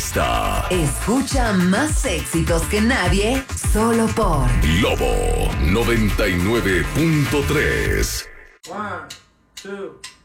lista. Escucha más éxitos que nadie, solo por Lobo 99.3. 1, 2